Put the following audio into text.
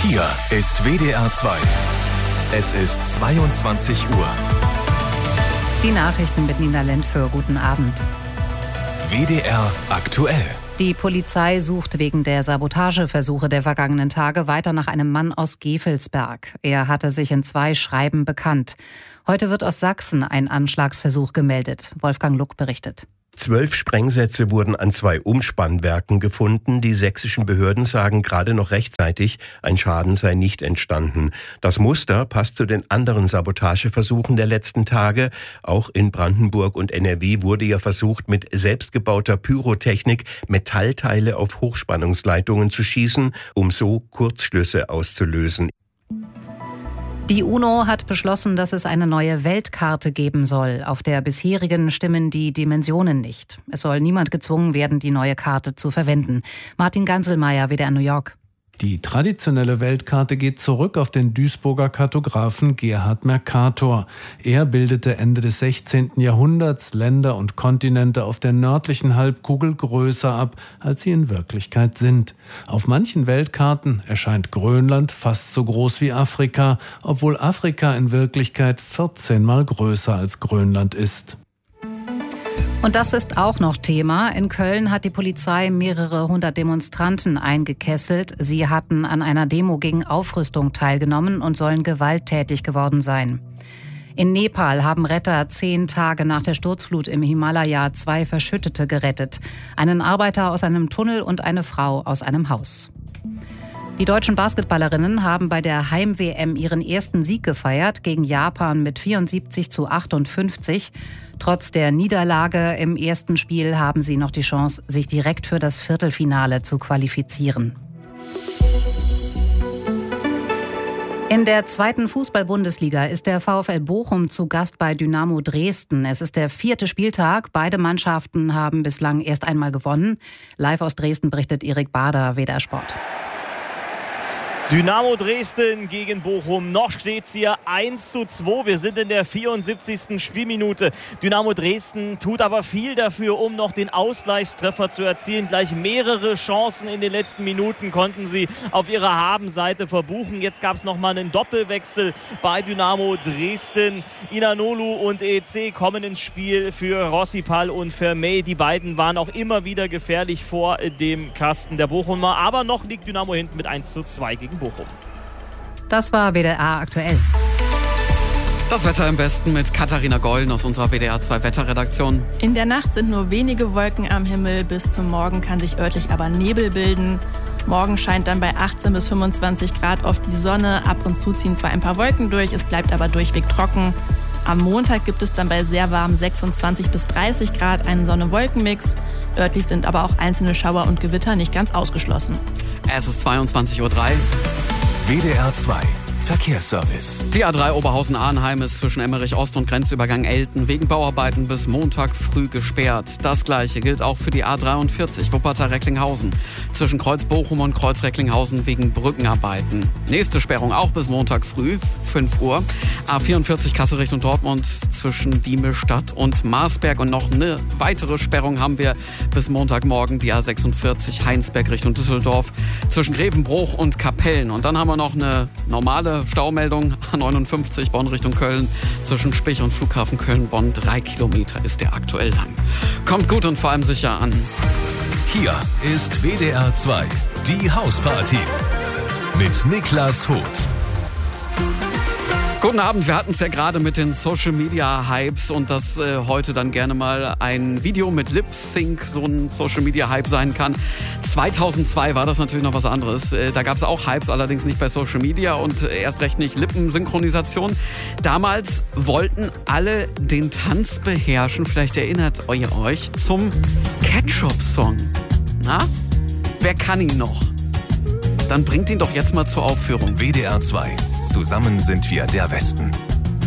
Hier ist WDR 2. Es ist 22 Uhr. Die Nachrichten mit Nina Lentföhr. Guten Abend. WDR aktuell. Die Polizei sucht wegen der Sabotageversuche der vergangenen Tage weiter nach einem Mann aus Gevelsberg. Er hatte sich in 2 Schreiben bekannt. Heute wird aus Sachsen ein Anschlagsversuch gemeldet. Wolfgang Luck berichtet. 12 Sprengsätze wurden an 2 Umspannwerken gefunden. Die sächsischen Behörden sagen gerade noch rechtzeitig, ein Schaden sei nicht entstanden. Das Muster passt zu den anderen Sabotageversuchen der letzten Tage. Auch in Brandenburg und NRW wurde ja versucht, mit selbstgebauter Pyrotechnik Metallteile auf Hochspannungsleitungen zu schießen, um so Kurzschlüsse auszulösen. Die UNO hat beschlossen, dass es eine neue Weltkarte geben soll. Auf der bisherigen stimmen die Dimensionen nicht. Es soll niemand gezwungen werden, die neue Karte zu verwenden. Martin Ganselmeier, WDR New York. Die traditionelle Weltkarte geht zurück auf den Duisburger Kartografen Gerhard Mercator. Er bildete Ende des 16. Jahrhunderts Länder und Kontinente auf der nördlichen Halbkugel größer ab, als sie in Wirklichkeit sind. Auf manchen Weltkarten erscheint Grönland fast so groß wie Afrika, obwohl Afrika in Wirklichkeit 14-mal größer als Grönland ist. Und das ist auch noch Thema. In Köln hat die Polizei mehrere 100 Demonstranten eingekesselt. Sie hatten an einer Demo gegen Aufrüstung teilgenommen und sollen gewalttätig geworden sein. In Nepal haben Retter 10 Tage nach der Sturzflut im Himalaya 2 Verschüttete gerettet. Einen Arbeiter aus einem Tunnel und eine Frau aus einem Haus. Die deutschen Basketballerinnen haben bei der Heim-WM ihren ersten Sieg gefeiert gegen Japan mit 74:58. Trotz der Niederlage im ersten Spiel haben sie noch die Chance, sich direkt für das Viertelfinale zu qualifizieren. In der 2. Fußball-Bundesliga ist der VfL Bochum zu Gast bei Dynamo Dresden. Es ist der 4. Spieltag. Beide Mannschaften haben bislang erst einmal gewonnen. Live aus Dresden berichtet Erik Bader, WDR Sport. Dynamo Dresden gegen Bochum. Noch steht es hier 1:2. Wir sind in der 74. Spielminute. Dynamo Dresden tut aber viel dafür, um noch den Ausgleichstreffer zu erzielen. Gleich mehrere Chancen in den letzten Minuten konnten sie auf ihrer Habenseite verbuchen. Jetzt gab es nochmal einen Doppelwechsel bei Dynamo Dresden. Inanolu und EC kommen ins Spiel für Rossipal und Vermey. Die beiden waren auch immer wieder gefährlich vor dem Kasten der Bochumer. Aber noch liegt Dynamo hinten mit 1:2 gegen Bochum. Das war WDR aktuell. Das Wetter im Westen mit Katharina Golden aus unserer WDR 2 Wetterredaktion. In der Nacht sind nur wenige Wolken am Himmel. Bis zum Morgen kann sich örtlich aber Nebel bilden. Morgen scheint dann bei 18 bis 25 Grad oft die Sonne. Ab und zu ziehen zwar ein paar Wolken durch, es bleibt aber durchweg trocken. Am Montag gibt es dann bei sehr warmen 26 bis 30 Grad einen Sonne-Wolken-Mix. Örtlich sind aber auch einzelne Schauer und Gewitter nicht ganz ausgeschlossen. Es ist 22:03 Uhr. WDR 2 Verkehrsservice. Die A3 Oberhausen-Arnheim ist zwischen Emmerich-Ost und Grenzübergang Elten wegen Bauarbeiten bis Montag früh gesperrt. Das Gleiche gilt auch für die A43 Wuppertal-Recklinghausen zwischen Kreuz-Bochum und Kreuz-Recklinghausen wegen Brückenarbeiten. Nächste Sperrung auch bis Montag früh, 5 Uhr. A44 Kassel Richtung Dortmund zwischen Diemestadt und Marsberg. Und noch eine weitere Sperrung haben wir bis Montagmorgen, die A46 Heinsberg Richtung Düsseldorf zwischen Grevenbruch und Kapellen. Und dann haben wir noch eine normale Staumeldung, A59 Bonn Richtung Köln zwischen Spich und Flughafen Köln-Bonn. 3 Kilometer ist der aktuell lang. Kommt gut und vor allem sicher an. Hier ist WDR 2, die Hausparty mit Niklas Hoth. Guten Abend, wir hatten es ja gerade mit den Social-Media-Hypes und dass heute dann gerne mal ein Video mit Lip-Sync so ein Social-Media-Hype sein kann. 2002 war das natürlich noch was anderes. Da gab es auch Hypes, allerdings nicht bei Social Media und erst recht nicht Lippensynchronisation. Damals wollten alle den Tanz beherrschen, vielleicht erinnert ihr euch, zum Ketchup-Song. Na, wer kann ihn noch? Dann bringt ihn doch jetzt mal zur Aufführung. WDR 2. Zusammen sind wir der Westen.